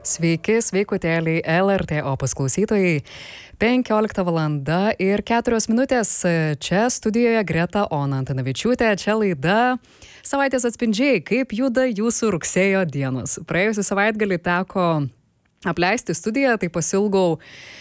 Sveiki, sveikutėliai LRT Opus klausytojai. 15 valanda ir 4 minutės. Čia studijoje Greta Ona Antanavičiūtė. Čia laida Savaitės atspindžiai, kaip juda jūsų rugsėjo dienos. Praėjusią savaitgalį teko apleisti studiją, tai pasilgau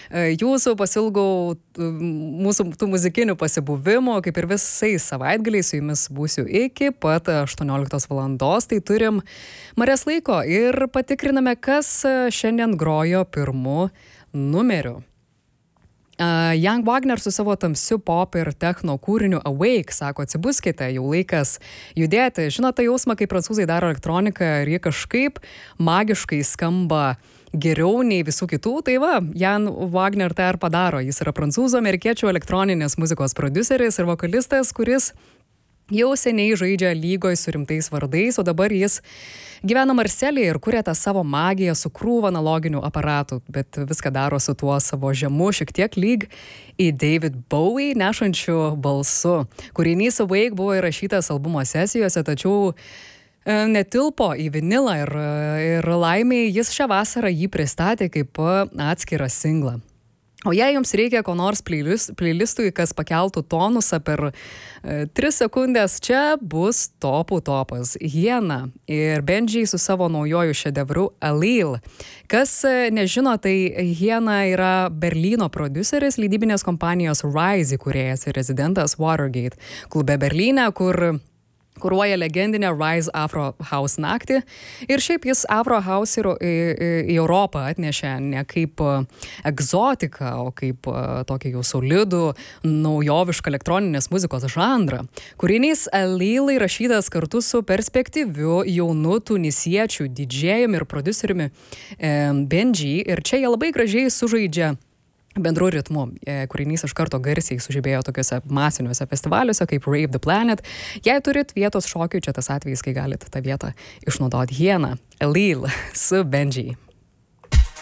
mūsų tų muzikinių pasibuvimų, kaip ir visais savaitgaliais su jumis būsiu iki pat 18 valandos, tai turim marės laiko ir patikriname, kas šiandien grojo pirmu numeriu. Young Wagner su savo tamsiu pop ir techno kūriniu Awake sako, atsibuskite, jau laikas judėti. Žinote jausmą, kai prancūzai daro elektroniką ir jie kažkaip magiškai skamba geriau nei visų kitų, tai va, Young Wagner tai ir padaro. Jis yra prancūzų amerikiečių elektroninės muzikos prodiuseris ir vokalistas, kuris jau seniai žaidžia lygoj su rimtais vardais, o dabar jis gyvena Marselyje ir kuria tą savo magiją su krūva analoginių aparatų, bet viską daro su tuo savo žemu, šiek tiek lyg į David Bowie nešančių balsu. Kūrinys Awake buvo įrašytas albumo sesijose, tačiau netilpo į vinilą ir laimiai jis šią vasarą jį pristatė kaip atskirą singlą. O jei jums reikia ko nors playlistui, kas pakeltų tonusą per 3 sekundės, čia bus topų topas. Hiena ir Benji su savo naujoju šedevru Alil. Kas nežino, tai Hiena yra Berlyno prodiuseris, leidybinės kompanijos Rise įkūrėjas ir rezidentas Watergate klube Berlyne, kur kuruoja legendinę Rise Afro House naktį. Ir šiaip jis Afro House į Europą atnešė ne kaip egzotiką, o kaip tokį jau solidų, naujovišką elektroninės muzikos žanrą. Kūrinys Alil įrašytas kartu su perspektyviu jaunu tunisiečiu didžėjumi ir prodiuseriumi Benji. Ir čia jie labai gražiai sužaidžia bendru ritmu. Kūrinys iš karto garsiai sužibėjo tokiuose masiniuose festivaliuose kaip Rave the Planet. Jei turit vietos šokių, čia tas atvejis, kai galite tą vietą išnaudoti. Hiena, Alil su Benji.